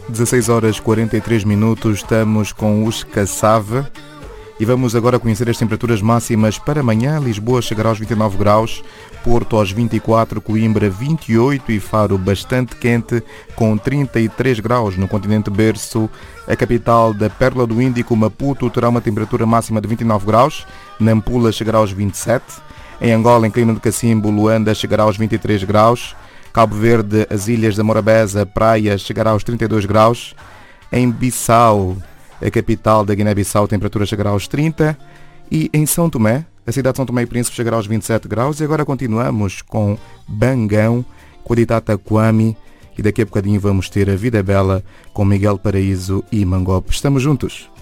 16 horas 43 minutos, estamos com os Caçave e vamos agora conhecer as temperaturas máximas para amanhã. Lisboa chegará aos 29 graus, Porto aos 24, Coimbra 28 e Faro bastante quente com 33 graus. No continente berço, a capital da Pérola do Índico, Maputo, terá uma temperatura máxima de 29 graus, Nampula chegará aos 27, em Angola, em clima de Cacimbo, Luanda chegará aos 23 graus, Cabo Verde, as ilhas da Morabeza, Praia, chegará aos 32 graus. Em Bissau, a capital da Guiné-Bissau, a temperatura chegará aos 30. E em São Tomé, a cidade de São Tomé e Príncipe, chegará aos 27 graus. E agora continuamos com Bangão, Quaditata Kwame. E daqui a bocadinho vamos ter a Vida Bela com Miguel Paraíso e Mangope. Estamos juntos.